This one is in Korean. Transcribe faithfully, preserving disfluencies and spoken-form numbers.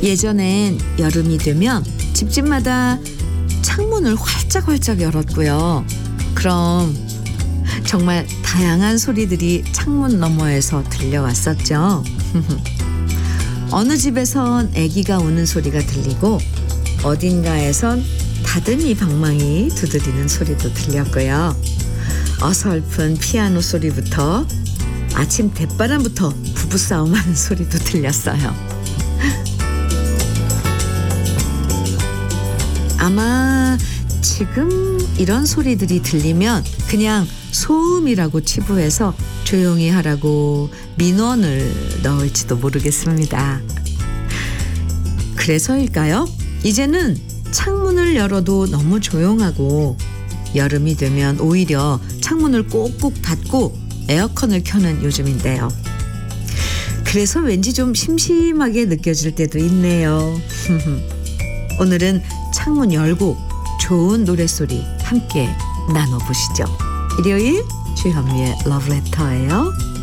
예전엔 여름이 되면 집집마다 창문을 활짝활짝 열었고요. 그럼 정말 다양한 소리들이 창문 너머에서 들려왔었죠. 어느 집에선 아기가 우는 소리가 들리고 어딘가에선 다듬이 방망이 두드리는 소리도 들렸고요. 어설픈 피아노 소리부터 아침 대바람부터 부부싸움하는 소리도 들렸어요. 아마 지금 이런 소리들이 들리면 그냥 소음이라고 치부해서 조용히 하라고 민원을 넣을지도 모르겠습니다. 그래서일까요? 이제는 창문을 열어도 너무 조용하고 여름이 되면 오히려 창문을 꼭꼭 닫고 에어컨을 켜는 요즘인데요. 그래서 왠지 좀 심심하게 느껴질 때도 있네요. 오늘은 창문 열고 좋은 노랫소리 함께 나눠보시죠. 일요일 주현미의 러브레터예요.